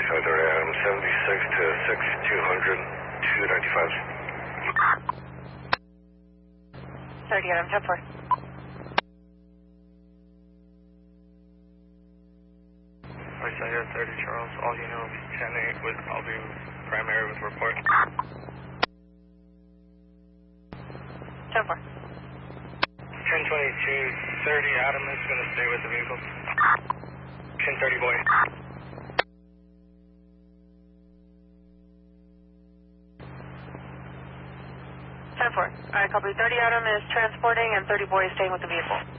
Adam 76 to 6200, 295. 30 Adam, 10-4. Isaiah 30 Charles, all units 10-8 with, I'll be primary with report. 10-4. 1022, 30 Adam is going to stay with the vehicle. 1030 boy. Alright, copy. 30 Adam is transporting and 30 boy is staying with the vehicle.